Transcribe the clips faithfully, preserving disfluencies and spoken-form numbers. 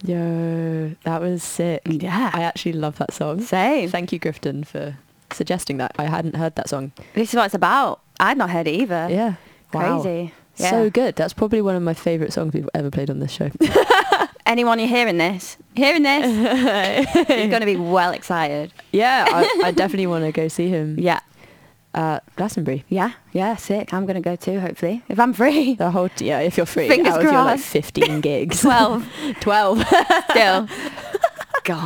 Yo, that was sick. Yeah. I actually love that song. Same. Thank you, Grifton, for suggesting that. I hadn't heard that song. This is what it's about. I'd not heard it either. Yeah. Wow. Crazy. Yeah. So good. That's probably one of my favourite songs we've ever played on this show. Anyone you're hearing this, hearing this, you're going to be well excited. Yeah, I, I definitely want to go see him. Yeah. Uh, Glastonbury. Yeah, yeah, sick. I'm going to go too, hopefully. If I'm free. The whole, t- yeah, if you're free. Fingers out of your like crossed. fifteen gigs. twelve. twelve. Still. God.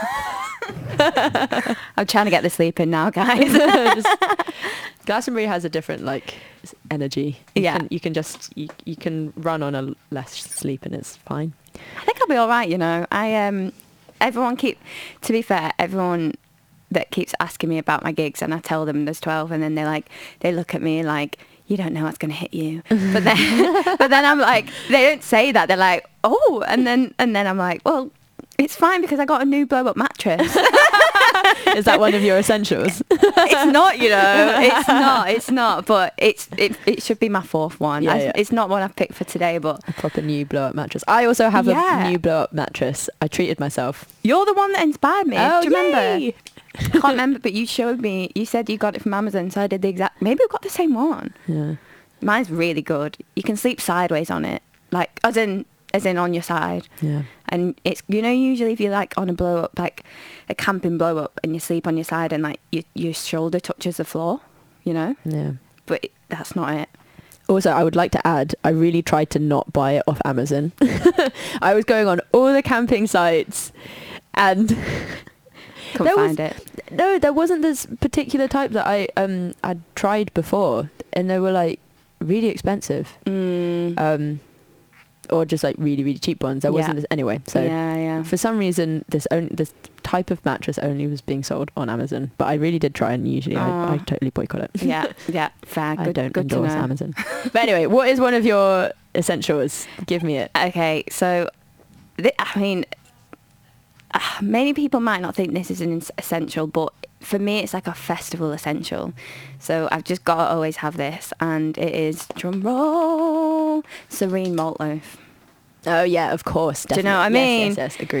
I'm trying to get the sleep in now, guys. Just, Glastonbury has a different like s- energy. You Yeah. Can, you can just, you, you can run on a less sleep and it's fine. I think I'll be all right, you know. I um, everyone keep, to be fair, everyone that keeps asking me about my gigs, and I tell them there's twelve, and then they like, they look at me like, you don't know what's going to hit you. But then, but then I'm like, they don't say that. They're like, oh, and then and then I'm like, well, it's fine because I got a new blow up mattress. Is that one of your essentials? It's not, you know, it's not, it's not, but it's it, it should be my fourth one. Yeah, I, yeah. It's not one I've picked for today, but A proper new blow up mattress. I also have Yeah. a new blow up mattress. I treated myself. you're the one that inspired me. Oh, Do you remember? yay! I can't remember, but you showed me. You said you got it from Amazon, so I did the exact. Maybe we got the same one. Yeah. Mine's really good. You can sleep sideways on it, like as in as in on your side. Yeah. And it's, you know, usually if you're like on a blow up, like a camping blow up, and you sleep on your side, and like your your shoulder touches the floor, you know. Yeah. But it, that's not it. Also, I would like to add, I really tried to not buy it off Amazon. I was going on all the camping sites and Couldn't There was- find it. no, there wasn't this particular type that I um I'd tried before, and they were like really expensive, Mm, um, or just like really really cheap ones. There Yeah. wasn't this anyway. So yeah, yeah. for some reason, this only this type of mattress only was being sold on Amazon. But I really did try, and usually I, I Oh. totally boicott it. Yeah, yeah, fair. Good, I don't good to endorse know. Amazon. But anyway, what is one of your essentials? Give me it. Okay, so th- I mean, uh, many people might not think this is an es- essential, but for me, it's like a festival essential. So I've just got to always have this, and it is, drum roll, Serene Malt Loaf. Oh yeah, of course. Do you know what I definitely. mean? Yes, yes, yes, agree.